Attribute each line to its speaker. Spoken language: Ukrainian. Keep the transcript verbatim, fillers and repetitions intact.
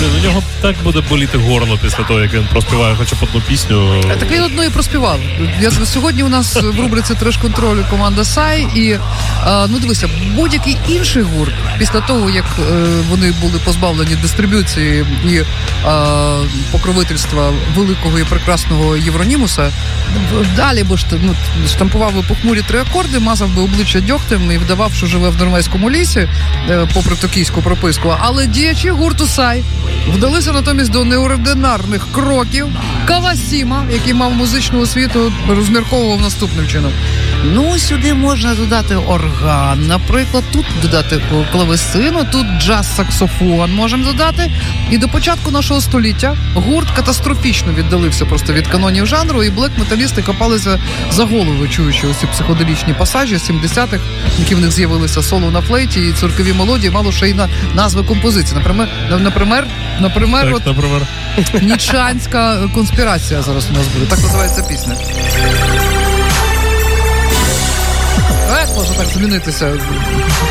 Speaker 1: у нього так буде боліти горло після того, як він проспіває хоча б одну пісню.
Speaker 2: Так він одну і проспівав. Я, сьогодні у нас в рубриці «Треш-контролю» команда Сай. І, а, ну дивися, будь-який інший гурт, після того, як е, вони були позбавлені дистриб'юції і е, покровительства великого і прекрасного Євронімуса, далі бо ж ну, штампував би похмурі три акорди, мазав би обличчя дьогтем і вдавав, що живе в норвезькому лісі, е, попри токійську прописку. Але діячі гурту Сай вдалися натомість до неординарних кроків. Кавасіма, який мав музичну освіту, розмірковував наступним чином. Ну, сюди можна додати орган, наприклад, тут додати клавесину, тут джаз-саксофон можемо додати. І до початку нашого століття гурт катастрофічно віддалився просто від канонів жанру, і блек-металісти копалися за голову, чуючи ось ці психоделічні пасажі сімдесятих, які в них з'явилися соло на флейті і циркові мелодії, мало ще й на назви композиції. Наприклад, наприклад, наприклад,
Speaker 1: Так,
Speaker 2: от
Speaker 1: наприклад.
Speaker 2: Нічанська конспірація зараз у нас буде. Так називається пісня. А як може так змінитися?